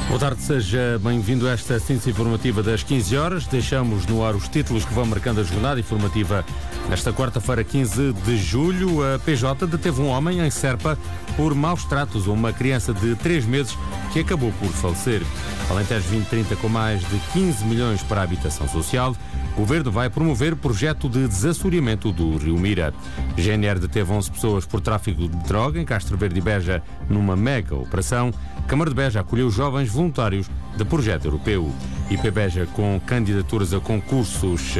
Boa tarde, seja bem-vindo a esta síntese informativa das 15 horas. Deixamos no ar os títulos que vão marcando a jornada informativa. Nesta quarta-feira, 15 de julho, a PJ deteve um homem em Serpa por maus tratos a uma criança de 3 meses que acabou por falecer. Alentejo 2030, com mais de 15 milhões para a habitação social. O Governo vai promover projeto de desassoreamento do Rio Mira. GNR deteve 11 pessoas por tráfico de droga em Castro Verde e Beja numa mega operação. Câmara de Beja acolheu jovens voluntários de projeto europeu. IP Beja com candidaturas a concursos